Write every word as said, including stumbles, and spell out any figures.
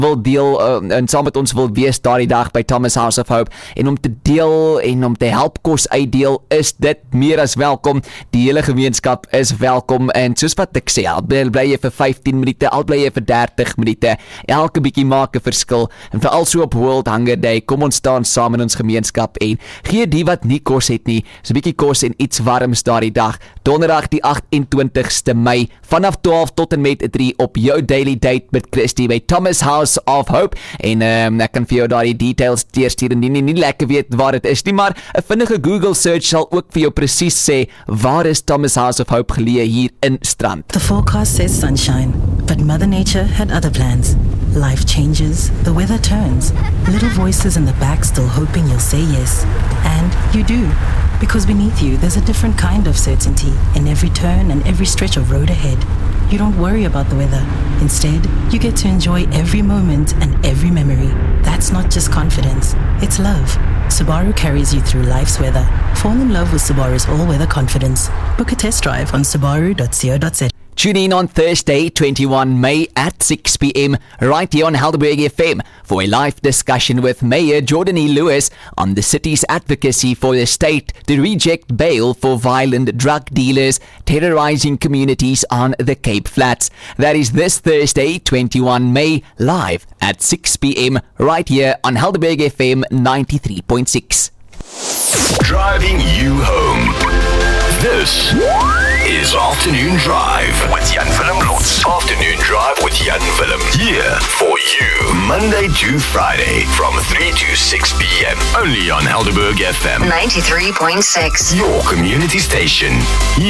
wil deel uh, en saam met ons wil wees daardie dag by Thomas House of Hope en om te deel en om te help kos uitdeel, is dit meer as welkom. Die hele gemeenskap is welkom en soos wat ek sê, al bly, bly jy vir vyftien minute, al bly jy vir dertig minute, elke bietjie maak 'n verskil en veral so op World Hunger Day, kom ons staan saam in ons gemeenskap en gee die wat nie kos het nie, so 'n bietjie kos en iets warms daardie dag. Donderdag die agt-en-twintigste Mei vanaf twaalf tot en met drie op jou Daily Date met Christy by Thomas House of Hope en um, ek kan vir jou daardie details deurstuur en jy nie, nie lekker weet waar dit is nie, maar 'n vinnige Google search sal ook vir jou presies sê waar is Thomas House of Hope geleë hier in Strand. The forecast says sunshine, but Mother Nature had other plans. Life changes, the weather turns, little voices in the back still hoping you'll say yes, and you do. Because beneath you, there's a different kind of certainty in every turn and every stretch of road ahead. You don't worry about the weather. Instead, you get to enjoy every moment and every memory. That's not just confidence, it's love. Subaru carries you through life's weather. Fall in love with Subaru's all-weather confidence. Book a test drive on subaru dot co dot za. Tune in on Thursday, twenty-first May at six p.m. right here on Helderberg F M for a live discussion with Mayor Jordan E. Lewis on the city's advocacy for the state to reject bail for violent drug dealers terrorizing communities on the Cape Flats. That is this Thursday, twenty-first May, live at six p.m. right here on Helderberg F M ninety-three point six. Driving you home. This is Afternoon Drive with Jan Willem Lotz. Afternoon Drive with Jan Willem. Here for you, Monday to Friday from three to six p.m. Only on Helderberg F M ninety-three point six. Your community station.